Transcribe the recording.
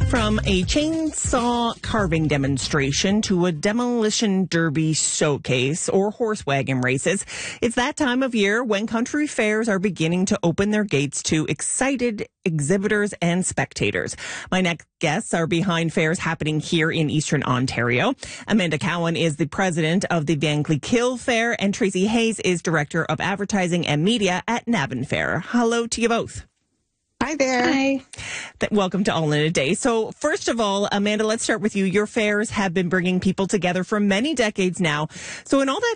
From a chainsaw carving demonstration to a demolition derby showcase or horse wagon races, it's that time of year when country fairs are beginning to open their gates to excited exhibitors and spectators. My next guests are behind fairs happening here in Eastern Ontario. Amanda Cowan is the president of the Van Cleek-Hill Fair, and Tracy Hayes is director of advertising and media at Navan Fair. Hello to you both. Hi there. Hi. Welcome to All in a Day. So first of all, Amanda, let's start with you. Your fairs have been bringing people together for many decades now. So in all that